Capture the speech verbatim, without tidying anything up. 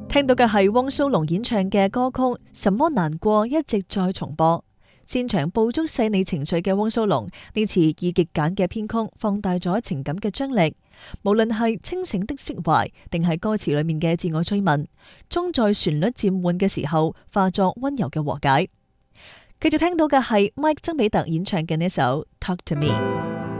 聽到嘅係汪蘇泷演唱嘅歌曲《什麼難過》，一直在重播。擅長捕捉細膩情緒嘅汪蘇泷，呢次以極簡嘅編曲放大咗情感嘅張力。無論係清醒的釋懷，定係歌詞裏面嘅自我追問，終在旋律漸緩嘅時候化作溫柔嘅和解。繼續聽到嘅係 Mike 曾比特演唱嘅呢首《Talk to Me》。